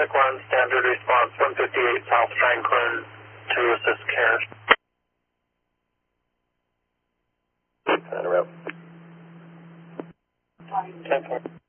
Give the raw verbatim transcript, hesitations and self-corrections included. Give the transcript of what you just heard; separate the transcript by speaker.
Speaker 1: Atlantic one, standard response one fifty-eight South Franklin to assist care.
Speaker 2: Turn around.
Speaker 1: ten four.